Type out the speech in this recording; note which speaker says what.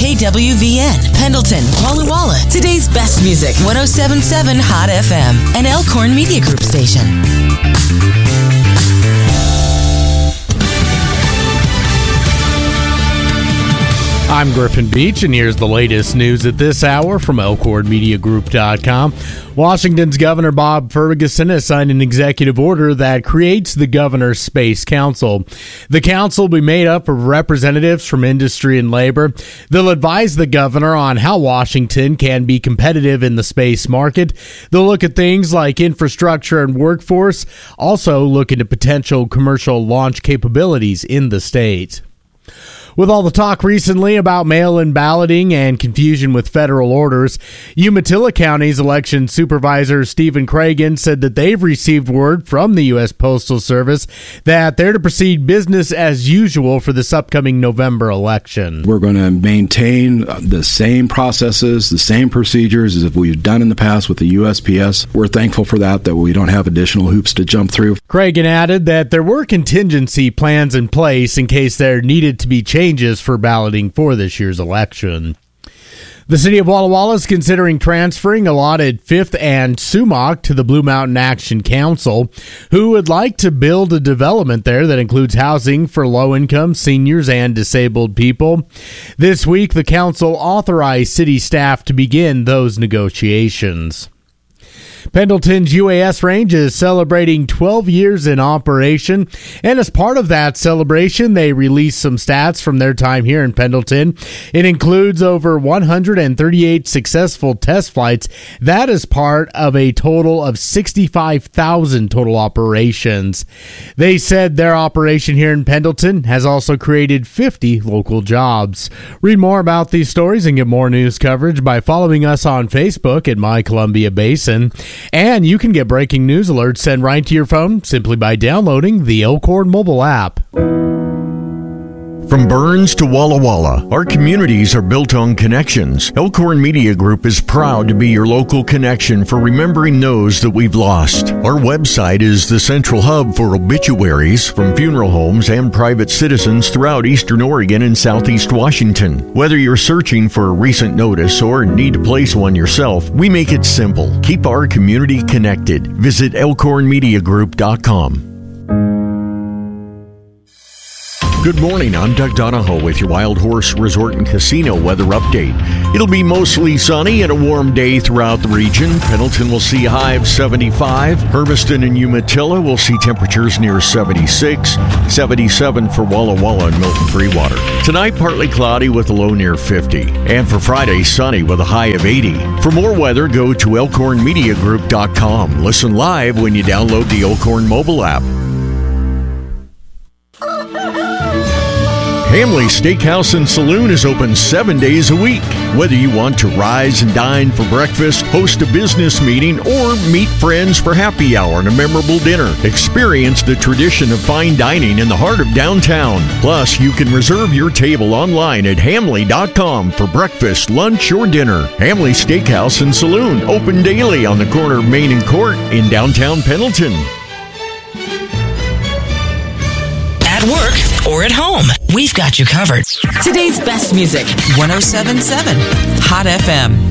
Speaker 1: KWVN, Pendleton, Walla Walla. Today's best music, 107.7 Hot FM, an Elkhorn Media Group station.
Speaker 2: I'm Griffin Beach, and here's the latest news at this hour from ElkhornMediaGroup.com. Washington's Governor Bob Ferguson has signed an executive order that creates the Governor's Space Council. The council will be made up of representatives from industry and labor. They'll advise the governor on how Washington can be competitive in the space market. They'll look at things like infrastructure and workforce, also look into potential commercial launch capabilities in the state. With all the talk recently about mail-in balloting and confusion with federal orders, Umatilla County's election supervisor Stephen Cragen said that they've received word from the U.S. Postal Service that they're to proceed business as usual for this upcoming November election.
Speaker 3: We're going to maintain the same processes, the same procedures as we've done in the past with the USPS. We're thankful for that we don't have additional hoops to jump through.
Speaker 2: Cragen added that there were contingency plans in place in case there needed to be changes for balloting for this year's election. The city of Walla Walla is considering transferring allotted 5th and Sumac to the Blue Mountain Action Council, who would like to build a development there that includes housing for low-income seniors and disabled people. This week, the council authorized city staff to begin those negotiations. Pendleton's UAS range is celebrating 12 years in operation, and as part of that celebration, they released some stats from their time here in Pendleton. It includes over 138 successful test flights. That is part of a total of 65,000 total operations. They said their operation here in Pendleton has also created 50 local jobs. Read more about these stories and get more news coverage by following us on Facebook at My Columbia Basin. And you can get breaking news alerts sent right to your phone simply by downloading the Elkhorn mobile app.
Speaker 4: From Burns to Walla Walla, our communities are built on connections. Elkhorn Media Group is proud to be your local connection for remembering those that we've lost. Our website is the central hub for obituaries from funeral homes and private citizens throughout Eastern Oregon and Southeast Washington. Whether you're searching for a recent notice or need to place one yourself, we make it simple. Keep our community connected. Visit ElkhornMediaGroup.com. Good morning, I'm Doug Donahoe with your Wild Horse Resort and Casino weather update. It'll be mostly sunny and a warm day throughout the region. Pendleton will see a high of 75. Hermiston and Umatilla will see temperatures near 76. 77 for Walla Walla and Milton Freewater. Tonight, partly cloudy with a low near 50. And for Friday, sunny with a high of 80. For more weather, go to ElkhornMediaGroup.com. Listen live when you download the Elkhorn mobile app. Hamley Steakhouse and Saloon is open 7 days a week. Whether you want to rise and dine for breakfast, host a business meeting, or meet friends for happy hour and a memorable dinner, experience the tradition of fine dining in the heart of downtown. Plus, you can reserve your table online at Hamley.com for breakfast, lunch, or dinner. Hamley Steakhouse and Saloon, open daily on the corner of Main and Court in downtown Pendleton.
Speaker 1: At work or at home, we've got you covered. Today's best music, 107.7 Hot FM.